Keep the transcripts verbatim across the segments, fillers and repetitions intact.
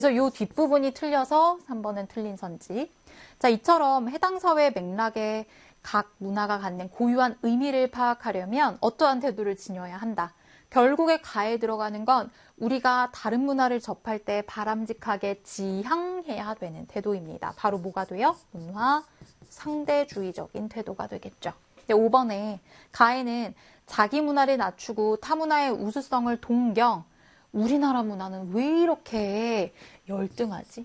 그래서 이 뒷부분이 틀려서 삼 번은 틀린 선지. 자, 이처럼 해당 사회의 맥락에 각 문화가 갖는 고유한 의미를 파악하려면 어떠한 태도를 지녀야 한다. 결국에 가에 들어가는 건 우리가 다른 문화를 접할 때 바람직하게 지향해야 되는 태도입니다. 바로 뭐가 돼요? 문화 상대주의적인 태도가 되겠죠. 오 번에 가에는 자기 문화를 낮추고 타 문화의 우수성을 동경. 우리나라 문화는 왜 이렇게 열등하지?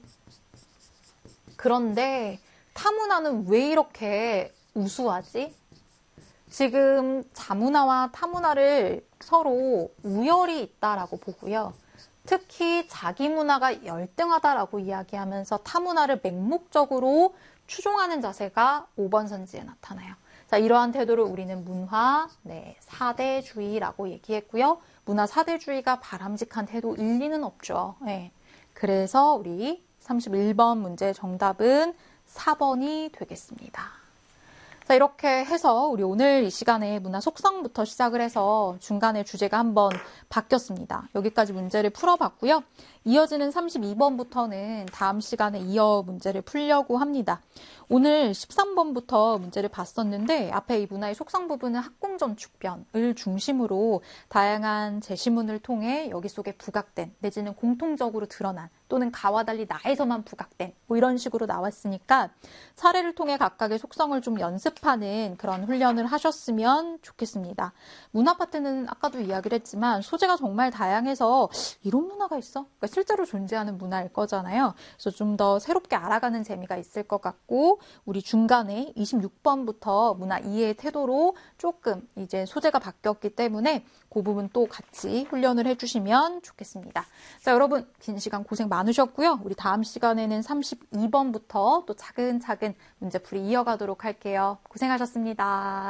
그런데 타 문화는 왜 이렇게 우수하지? 지금 자문화와 타문화를 서로 우열이 있다라고 보고요. 특히 자기 문화가 열등하다라고 이야기하면서 타문화를 맹목적으로 추종하는 자세가 오 번 선지에 나타나요. 자, 이러한 태도를 우리는 문화 네, 사대주의라고 얘기했고요. 문화 사대주의가 바람직한 태도일 리는 없죠. 네. 그래서 우리 삼십일 번 문제 정답은 사 번이 되겠습니다. 자, 이렇게 해서 우리 오늘 이 시간에 문화 속성부터 시작을 해서 중간에 주제가 한번 바뀌었습니다. 여기까지 문제를 풀어봤고요. 이어지는 삼십이 번부터는 다음 시간에 이어 문제를 풀려고 합니다. 오늘 십삼 번부터 문제를 봤었는데 앞에 이 문화의 속성 부분은 학공전축변을 중심으로 다양한 제시문을 통해 여기 속에 부각된 내지는 공통적으로 드러난 또는 가와 달리 나에서만 부각된 뭐 이런 식으로 나왔으니까 사례를 통해 각각의 속성을 좀 연습하는 그런 훈련을 하셨으면 좋겠습니다. 문화 파트는 아까도 이야기를 했지만 소재가 정말 다양해서 이런 문화가 있어? 그러니까 실제로 존재하는 문화일 거잖아요. 그래서 좀 더 새롭게 알아가는 재미가 있을 것 같고 우리 중간에 이십육 번부터 문화 이해의 태도로 조금 이제 소재가 바뀌었기 때문에 그 부분 또 같이 훈련을 해주시면 좋겠습니다. 자, 여러분 긴 시간 고생 많으셨고요. 우리 다음 시간에는 삼십이 번부터 또 차근차근 문제풀이 이어가도록 할게요. 고생하셨습니다.